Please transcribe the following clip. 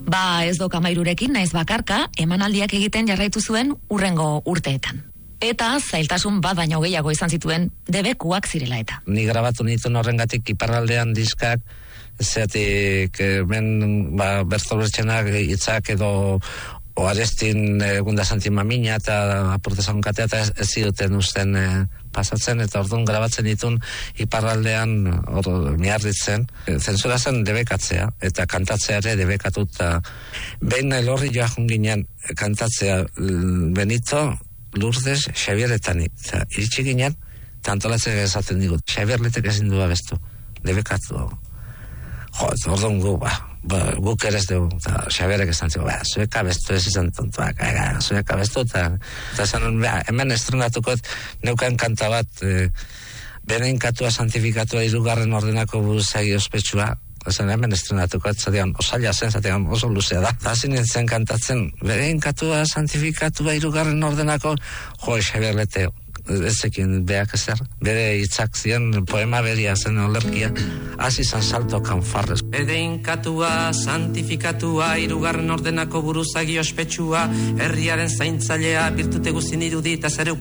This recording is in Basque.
Ba, ez doka mairurekin, naiz bakarka, emanaldiak egiten jarraitu zuen urrengo urteetan. Eta zailtasun bat baino gehiago izan zituen debekuak zirela eta. Ni grabatu nituen horrengatik iparraldean diskak, zeatik Bertol Bertxenak hitzak edo Oarestin Gunda Santi Mamina eta Aportezan Katea eta ez ziduten usten pasatzen, eta orduan grabatzen ditun iparraldean miarritzen. Zentsura zen debekatzea, eta kantatzea ere debekatuta. Behin Elorri joan ginen kantatzea Benito, Lourdes, Xabier eta ni. Iritsi ginen, eta antolatzea esaten digut. Xabier letek ezin du abestu, debekatu. Orduan guk ere ez dugu, eta Xabierek esan zigo, zuek abestu ez izan tontuak, zuek abestu, eta esan, hemen estrenatuko neukan kanta bat, beren katua santifikatua 3. ordenako buruzagi ospetsua, esan hemen estrenatuko, zatean, osaila zen, zatean, oso luzea da. Hasi nintzen kantatzen, beren katua santifikatua 3. ordenako, Xabier Leteo. Ezekin beak ezer, bere hitzak ziren poema beria zen olerkia, hasi zan salto kanfarrez. Edein katua, santifikatua, 3. ordenako buruzagi ospetsua, herriaren zaintzailea, birtute guztin irudita zereu